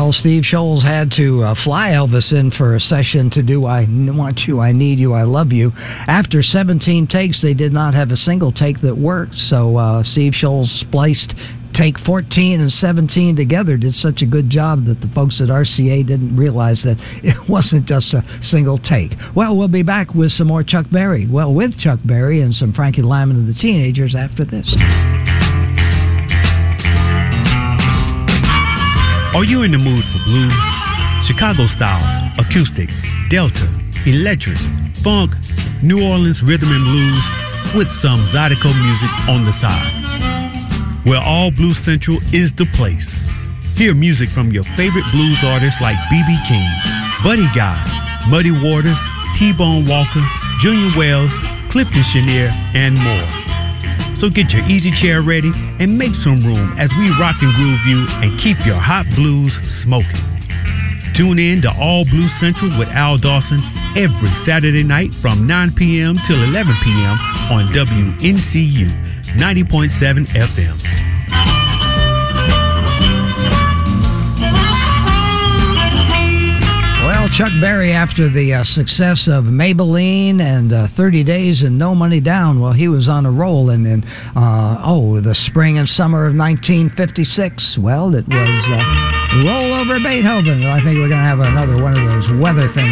Well, Steve Sholes had to fly Elvis in for a session to do I Want You, I Need You, I Love You. After 17 takes, they did not have a single take that worked, so Steve Sholes spliced take 14 and 17 together, did such a good job that the folks at RCA didn't realize that it wasn't just a single take. Well, we'll be back with some more Chuck Berry. Well, with Chuck Berry and some Frankie Lymon and the Teenagers after this. Are you in the mood for blues? Chicago style, acoustic, Delta, electric, funk, New Orleans rhythm and blues with some Zydeco music on the side. Well, All Blues Central is the place. Hear music from your favorite blues artists like B.B. King, Buddy Guy, Muddy Waters, T-Bone Walker, Junior Wells, Clifton Chenier, and more. So get your easy chair ready and make some room as we rock and groove you and keep your hot blues smoking. Tune in to All Blues Central with Al Dawson every Saturday night from 9 p.m. till 11 p.m. on WNCU 90.7 FM. Well, Chuck Berry, after the success of Maybelline and 30 Days and No Money Down, well, he was on a roll. And in, the spring and summer of 1956, well, it was Roll Over Beethoven. I think we're going to have another one of those weather things.